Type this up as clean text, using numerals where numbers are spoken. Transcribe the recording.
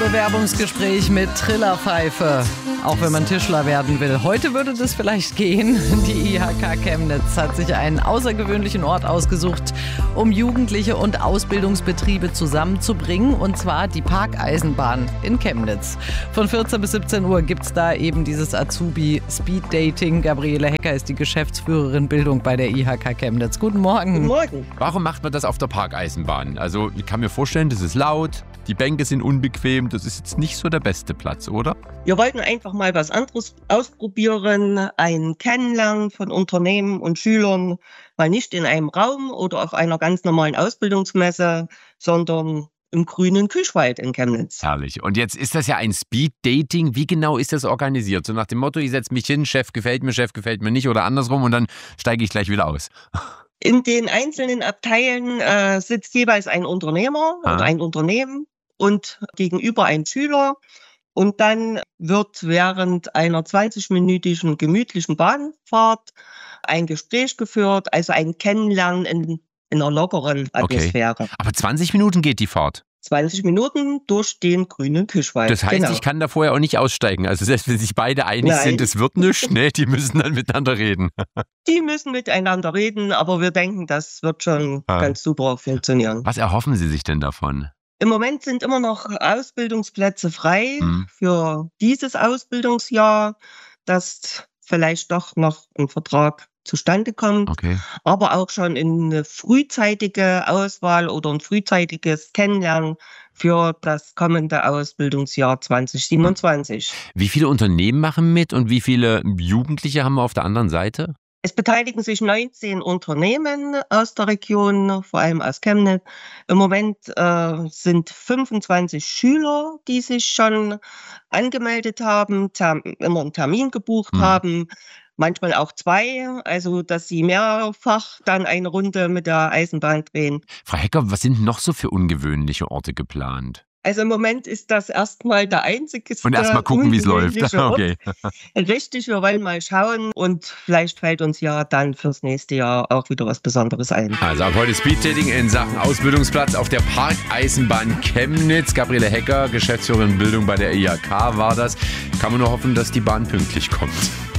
Bewerbungsgespräch mit Trillerpfeife. Auch wenn man Tischler werden will. Heute würde das vielleicht gehen. Die IHK Chemnitz hat sich einen außergewöhnlichen Ort ausgesucht, um Jugendliche und Ausbildungsbetriebe zusammenzubringen. Und zwar die Parkeisenbahn in Chemnitz. Von 14 bis 17 Uhr gibt es da eben dieses Azubi-Speed-Dating. Gabriele Hecker ist die Geschäftsführerin Bildung bei der IHK Chemnitz. Guten Morgen. Guten Morgen. Warum macht man das auf der Parkeisenbahn? Also ich kann mir vorstellen, das ist laut, die Bänke sind unbequem, das ist jetzt nicht so der beste Platz, oder? Wir wollten einfach mal was anderes ausprobieren, ein Kennenlernen von Unternehmen und Schülern, mal nicht in einem Raum oder auf einer ganz normalen Ausbildungsmesse, sondern im grünen Küchwald in Chemnitz. Herrlich. Und jetzt ist das ja ein Speed-Dating. Wie genau ist das organisiert? So nach dem Motto, ich setze mich hin, Chef gefällt mir nicht oder andersrum und dann steige ich gleich wieder aus. In den einzelnen Abteilen sitzt jeweils ein Unternehmer oder ein Unternehmen und gegenüber ein Schüler. Und dann wird während einer 20-minütigen gemütlichen Bahnfahrt ein Gespräch geführt, also ein Kennenlernen in einer lockeren Atmosphäre. Okay. Aber 20 Minuten geht die Fahrt? 20 Minuten durch den grünen Küchwald. Das heißt, Ich kann da vorher auch nicht aussteigen. Also selbst wenn sich beide einig sind, es wird nichts, die müssen dann miteinander reden. Die müssen miteinander reden, aber wir denken, das wird schon ganz super funktionieren. Was erhoffen Sie sich denn davon? Im Moment sind immer noch Ausbildungsplätze frei für dieses Ausbildungsjahr, dass vielleicht doch noch ein Vertrag zustande kommt, aber auch schon eine frühzeitige Auswahl oder ein frühzeitiges Kennenlernen für das kommende Ausbildungsjahr 2027. Wie viele Unternehmen machen mit und wie viele Jugendliche haben wir auf der anderen Seite? Es beteiligen sich 19 Unternehmen aus der Region, vor allem aus Chemnitz. Im Moment sind 25 Schüler, die sich schon angemeldet haben, immer einen Termin gebucht haben. Manchmal auch 2, also dass sie mehrfach dann eine Runde mit der Eisenbahn drehen. Frau Hecker, was sind noch so für ungewöhnliche Orte geplant? Also im Moment ist das erstmal der einzige. Und erstmal gucken, wie es läuft. Okay. Richtig, wir wollen mal schauen und vielleicht fällt uns ja dann fürs nächste Jahr auch wieder was Besonderes ein. Also ab heute Speed-Dating in Sachen Ausbildungsplatz auf der Parkeisenbahn Chemnitz. Gabriele Hecker, Geschäftsführerin Bildung bei der IHK war das. Kann man nur hoffen, dass die Bahn pünktlich kommt.